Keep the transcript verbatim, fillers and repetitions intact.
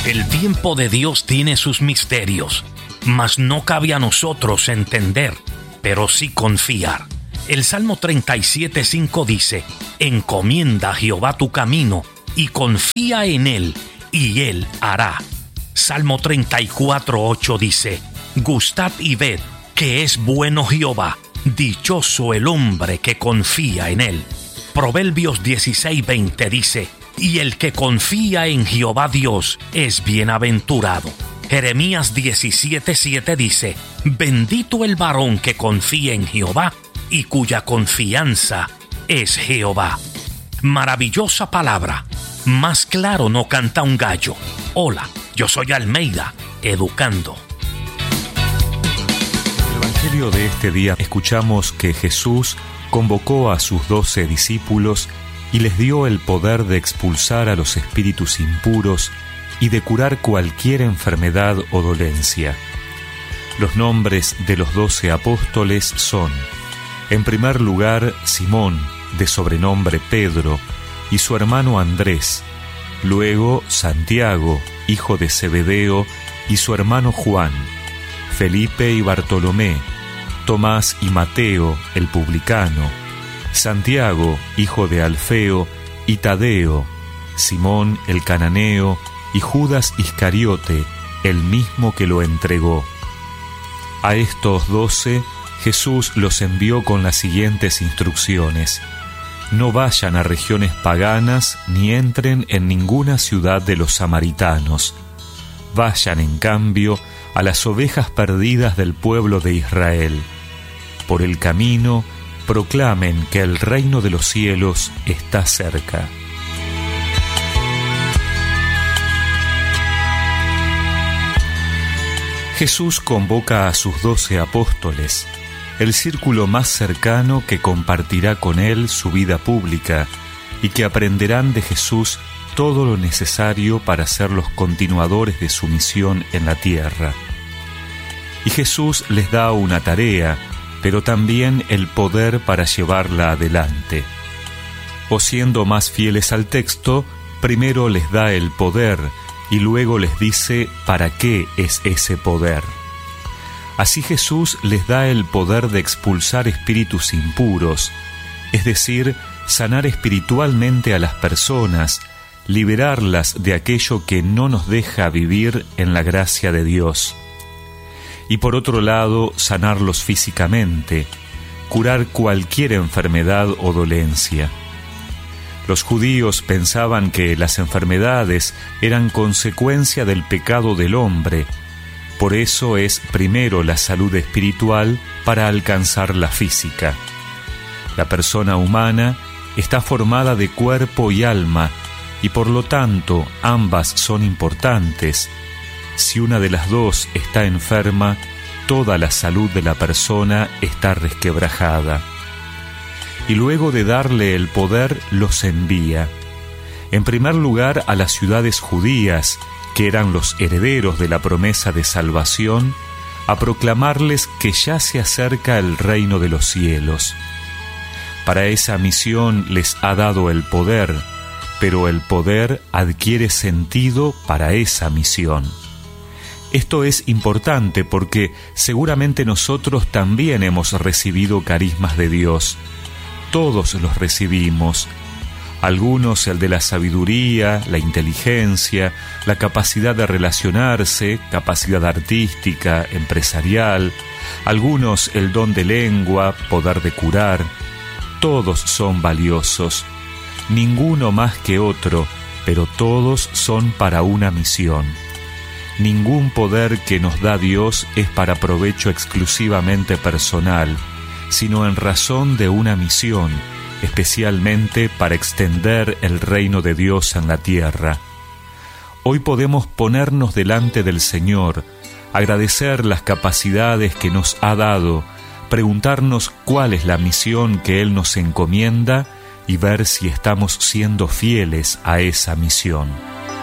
El tiempo de Dios tiene sus misterios, mas no cabe a nosotros entender, pero sí confiar. El Salmo treinta y siete, cinco dice: encomienda a Jehová tu camino y confía en Él, y Él hará. Salmo treinta y cuatro, ocho dice: gustad y ved que es bueno Jehová, dichoso el hombre que confía en Él. Proverbios dieciséis, veinte dice: y el que confía en Jehová Dios es bienaventurado. Jeremías diecisiete, siete dice: bendito el varón que confía en Jehová y cuya confianza es Jehová. Maravillosa palabra, más claro no canta un gallo. Hola, yo soy Almeida, educando. En el Evangelio de este día escuchamos que Jesús convocó a sus doce discípulos y les dio el poder de expulsar a los espíritus impuros y de curar cualquier enfermedad o dolencia. Los nombres de los doce apóstoles son, en primer lugar, Simón, de sobrenombre Pedro, y su hermano Andrés, luego Santiago, hijo de Zebedeo, y su hermano Juan, Felipe y Bartolomé, Tomás y Mateo, el publicano, Santiago, hijo de Alfeo, y Tadeo, Simón el cananeo, y Judas Iscariote, el mismo que lo entregó. A estos doce, Jesús los envió con las siguientes instrucciones: no vayan a regiones paganas ni entren en ninguna ciudad de los samaritanos. Vayan, en cambio, a las ovejas perdidas del pueblo de Israel. Por el camino, proclamen que el reino de los cielos está cerca. Jesús convoca a sus doce apóstoles, el círculo más cercano que compartirá con él su vida pública y que aprenderán de Jesús todo lo necesario para ser los continuadores de su misión en la tierra. Y Jesús les da una tarea, pero también el poder para llevarla adelante. O siendo más fieles al texto, primero les da el poder y luego les dice para qué es ese poder. Así Jesús les da el poder de expulsar espíritus impuros, es decir, sanar espiritualmente a las personas, liberarlas de aquello que no nos deja vivir en la gracia de Dios. Y por otro lado, sanarlos físicamente, curar cualquier enfermedad o dolencia. Los judíos pensaban que las enfermedades eran consecuencia del pecado del hombre. Por eso es primero la salud espiritual para alcanzar la física. La persona humana está formada de cuerpo y alma, y por lo tanto ambas son importantes. Si una de las dos está enferma, toda la salud de la persona está resquebrajada. Y luego de darle el poder, los envía. En primer lugar, a las ciudades judías, que eran los herederos de la promesa de salvación, a proclamarles que ya se acerca el reino de los cielos. Para esa misión les ha dado el poder, pero el poder adquiere sentido para esa misión. Esto es importante porque seguramente nosotros también hemos recibido carismas de Dios. Todos los recibimos. Algunos el de la sabiduría, la inteligencia, la capacidad de relacionarse, capacidad artística, empresarial. Algunos el don de lengua, poder de curar. Todos son valiosos. Ninguno más que otro, pero todos son para una misión. Ningún poder que nos da Dios es para provecho exclusivamente personal, sino en razón de una misión, especialmente para extender el reino de Dios en la tierra. Hoy podemos ponernos delante del Señor, agradecer las capacidades que nos ha dado, preguntarnos cuál es la misión que Él nos encomienda y ver si estamos siendo fieles a esa misión.